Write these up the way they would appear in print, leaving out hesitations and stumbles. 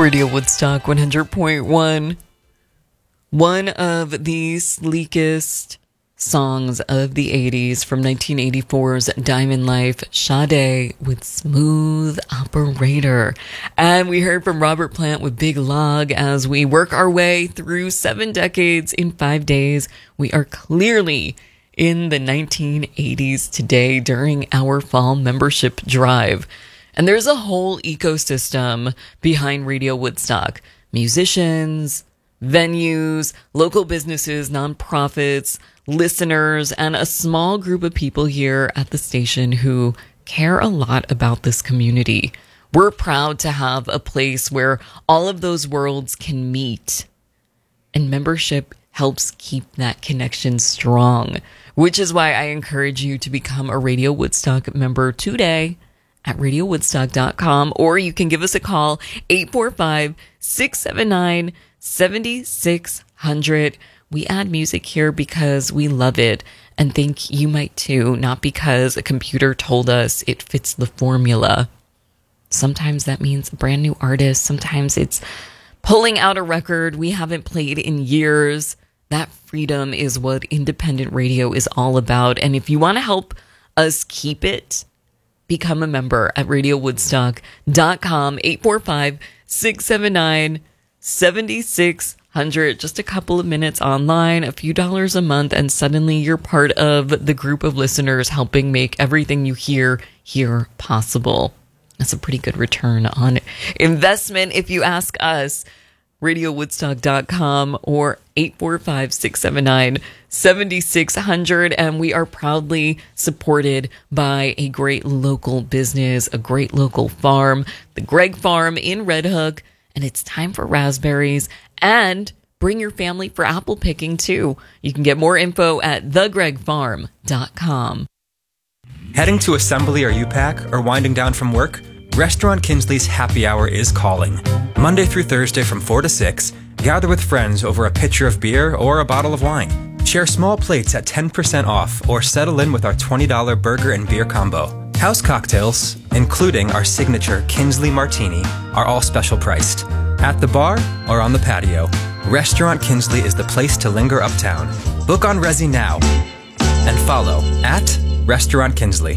Radio Woodstock 100.1. One of the sleekest songs of the 80s from 1984's Diamond Life, Sade with Smooth Operator. And we heard from Robert Plant with Big Log as we work our way through 7 decades in 5 days. We are clearly in the 1980s today during our fall membership drive. And there's a whole ecosystem behind Radio Woodstock. Musicians, venues, local businesses, nonprofits, listeners, and a small group of people here at the station who care a lot about this community. We're proud to have a place where all of those worlds can meet. And membership helps keep that connection strong, which is why I encourage you to become a Radio Woodstock member today at radiowoodstock.com, or you can give us a call, 845-679-7600. We add music here because we love it and think you might too, not because a computer told us it fits the formula. Sometimes that means a brand new artist. Sometimes it's pulling out a record we haven't played in years. That freedom is what independent radio is all about. And if you want to help us keep it, become a member at radiowoodstock.com, 845-679-7600. Just a couple of minutes online, a few dollars a month, and suddenly you're part of the group of listeners helping make everything you hear here possible. That's a pretty good return on investment if you ask us. radiowoodstock.com or 845-679-7600. And we are proudly supported by a great local business, a great local farm, the Gregg Farm in Red Hook. And it's time for raspberries, and bring your family for apple picking too. You can get more info at thegreggfarm.com. Heading to assembly or UPAC or winding down from work? Restaurant Kinsley's Happy Hour is calling. Monday through Thursday from 4 to 6, gather with friends over a pitcher of beer or a bottle of wine. Share small plates at 10% off or settle in with our $20 burger and beer combo. House cocktails, including our signature Kinsley Martini, are all special priced. At the bar or on the patio, Restaurant Kinsley is the place to linger uptown. Book on Resy now and follow at Restaurant Kinsley.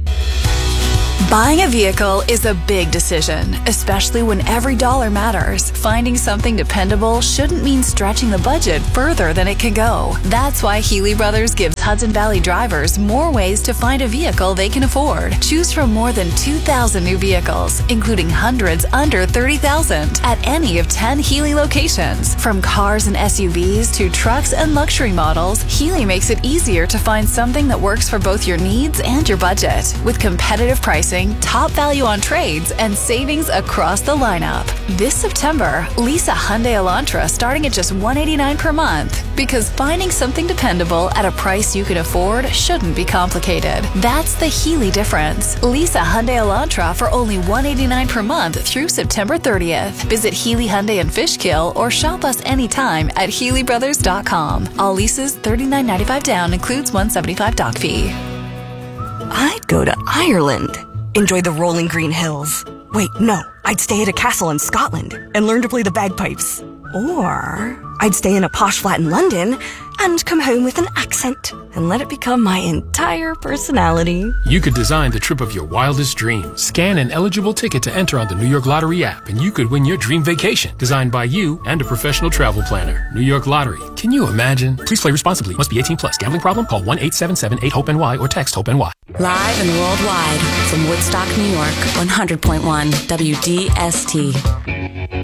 Buying a vehicle is a big decision, especially when every dollar matters. Finding something dependable shouldn't mean stretching the budget further than it can go. That's why Healy Brothers gives Hudson Valley drivers more ways to find a vehicle they can afford. Choose from more than 2,000 new vehicles, including hundreds under $30,000 at any of 10 Healy locations. From cars and SUVs to trucks and luxury models, Healy makes it easier to find something that works for both your needs and your budget. With competitive pricing, top value on trades, and savings across the lineup. This September, lease a Hyundai Elantra starting at just $189 per month. Because finding something dependable at a price you can afford shouldn't be complicated. That's the Healy difference. Lease a Hyundai Elantra for only $189 per month through September 30th. Visit Healy Hyundai in Fishkill or shop us anytime at HealyBrothers.com. All leases $39.95 down, includes $175 dock fee. I'd go to Ireland. Enjoy the rolling green hills. Wait, no. I'd stay at a castle in Scotland and learn to play the bagpipes. Or I'd stay in a posh flat in London and come home with an accent and let it become my entire personality. You could design the trip of your wildest dreams. Scan an eligible ticket to enter on the New York Lottery app, and you could win your dream vacation, designed by you and a professional travel planner. New York Lottery. Can you imagine? Please play responsibly. Must be 18 plus. Gambling problem? Call 1-877-8-HOPE-NY or text HOPE-NY. Live and worldwide from Woodstock, New York, 100.1 WDST.